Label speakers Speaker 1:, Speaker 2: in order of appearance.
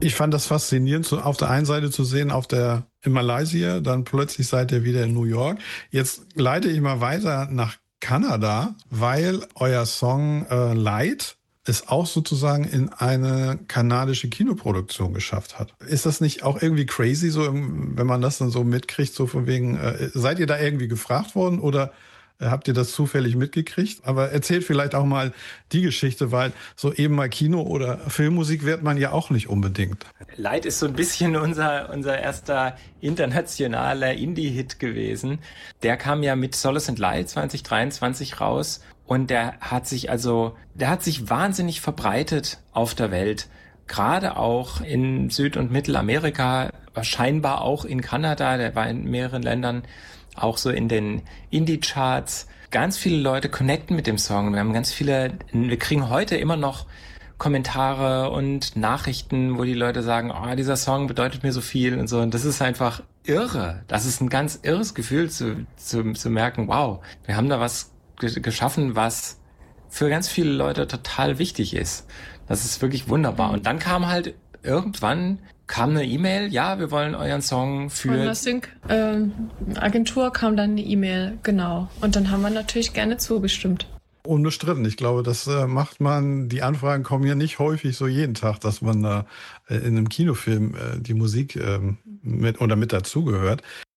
Speaker 1: Ich fand das faszinierend, so auf der einen Seite zu sehen, in Malaysia, dann plötzlich seid ihr wieder in New York. Jetzt leite ich mal weiter nach Kanada, weil euer Song Light es auch sozusagen in eine kanadische Kinoproduktion geschafft hat. Ist das nicht auch irgendwie crazy, so wenn man das dann so mitkriegt, so von wegen, seid ihr da irgendwie gefragt worden oder habt ihr das zufällig mitgekriegt? Aber erzählt vielleicht auch mal die Geschichte, weil so eben mal Kino- oder Filmmusik wird man ja auch nicht unbedingt.
Speaker 2: Light ist so ein bisschen unser erster internationaler Indie-Hit gewesen. Der kam ja mit Solace and Light 2023 raus und der hat sich wahnsinnig verbreitet auf der Welt. Gerade auch in Süd- und Mittelamerika, scheinbar auch in Kanada, der war in mehreren Ländern auch so in den Indie-Charts. Ganz viele Leute connecten mit dem Song. Wir kriegen heute immer noch Kommentare und Nachrichten, wo die Leute sagen, oh, dieser Song bedeutet mir so viel und so. Und das ist einfach irre. Das ist ein ganz irres Gefühl zu merken, wow, wir haben da was geschaffen, was für ganz viele Leute total wichtig ist. Das ist wirklich wunderbar. Und dann kam halt irgendwann eine E-Mail, ja, wir wollen euren Song für...
Speaker 3: Von der Sync-Agentur kam dann eine E-Mail, genau. Und dann haben wir natürlich gerne zugestimmt.
Speaker 1: Unbestritten. Ich glaube, das die Anfragen kommen ja nicht häufig so jeden Tag, dass man da in einem Kinofilm die Musik mit dazugehört.